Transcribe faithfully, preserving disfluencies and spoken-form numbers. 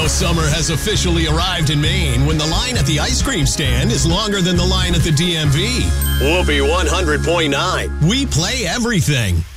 know summer has officially arrived in Maine when the line at the ice cream stand is longer than the line at the D M V. Whoopee one hundred point nine. We play everything.